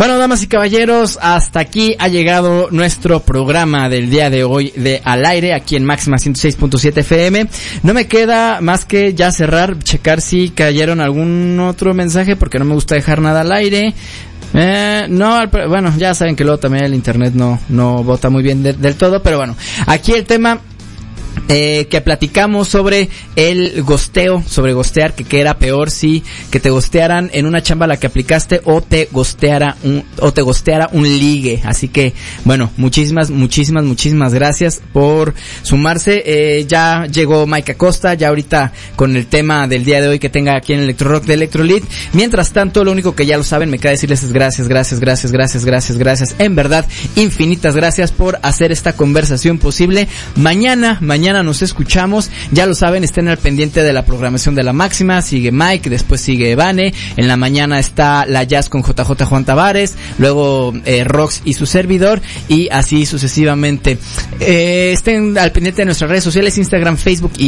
Bueno, damas y caballeros, hasta aquí ha llegado nuestro programa del día de hoy de Al Aire, aquí en Máxima 106.7 FM. No me queda más que ya cerrar, checar si cayeron algún otro mensaje, porque no me gusta dejar nada al aire. No, bueno, ya saben que luego también el internet no bota muy bien del todo, pero bueno, aquí el tema que platicamos sobre el gosteo, sobre gostear, que era peor si que te gostearan en una chamba a la que aplicaste o te gosteara un ligue. Así que bueno, muchísimas gracias por sumarse. Ya llegó Mike Acosta, ya ahorita con el tema del día de hoy que tenga aquí en Electro Rock de Electrolit. Mientras tanto, lo único que ya lo saben, me queda decirles es gracias. En verdad, infinitas gracias por hacer esta conversación posible. Mañana nos escuchamos, ya lo saben, estén al pendiente de la programación de La Máxima. Sigue Mike, después sigue Vane, en la mañana está la Jazz con JJ Juan Tavares, luego Rox y su servidor, y así sucesivamente. Estén al pendiente de nuestras redes sociales, Instagram, Facebook y